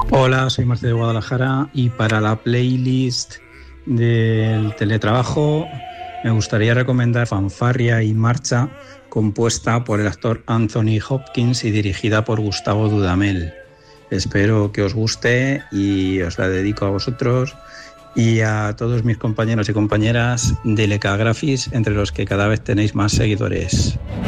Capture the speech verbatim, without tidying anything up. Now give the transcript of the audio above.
Hola, soy Martín de Guadalajara y para la playlist del teletrabajo me gustaría recomendar Fanfarria y Marcha, compuesta por el actor Anthony Hopkins y dirigida por Gustavo Dudamel. Espero que os guste y os la dedico a vosotros y a todos mis compañeros y compañeras de Lecagrafis, entre los que cada vez tenéis más seguidores.